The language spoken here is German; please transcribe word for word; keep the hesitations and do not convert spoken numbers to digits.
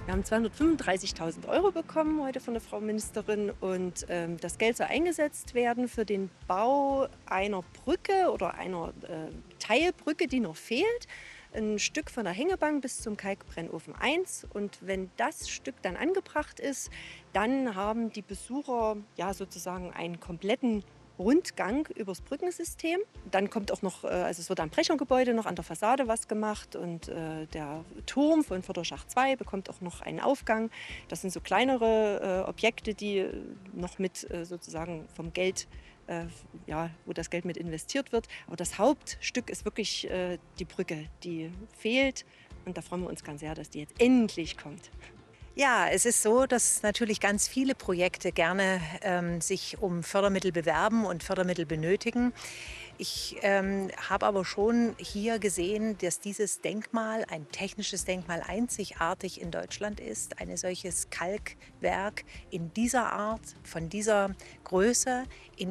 Wir haben zweihundertfünfunddreißigtausend Euro bekommen heute von der Frau Ministerin und ähm, das Geld soll eingesetzt werden für den Bau einer Brücke oder einer äh, Teilbrücke, die noch fehlt. Ein Stück von der Hängebank bis zum Kalkbrennofen eins. Und wenn das Stück dann angebracht ist, dann haben die Besucher ja sozusagen einen kompletten Rundgang übers Brückensystem. Dann kommt auch noch, äh, also es wird am Brechergebäude noch an der Fassade was gemacht und äh, der Turm von Förderschacht zwei bekommt auch noch einen Aufgang. Das sind so kleinere äh, Objekte, die äh, noch mit äh, sozusagen vom Geld, äh, ja, wo das Geld mit investiert wird. Aber das Hauptstück ist wirklich äh, die Brücke, die fehlt. Und da freuen wir uns ganz sehr, dass die jetzt endlich kommt. Ja, es ist so, dass natürlich ganz viele Projekte gerne ähm, sich um Fördermittel bewerben und Fördermittel benötigen. Ich ähm, habe aber schon hier gesehen, dass dieses Denkmal, ein technisches Denkmal, einzigartig in Deutschland ist. Ein solches Kalkwerk in dieser Art, von dieser Größe, in